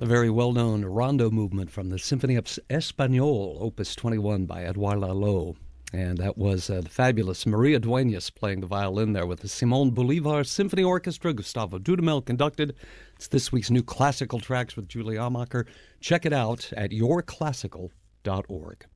A very well-known rondo movement from the Symphony Español, Opus 21 by Edouard Lalo. And that was the fabulous Maria Duenas playing the violin there with the Simon Bolivar Symphony Orchestra. Gustavo Dudamel conducted. It's this week's New Classical Tracks with Julie Amacher. Check it out at yourclassical.org.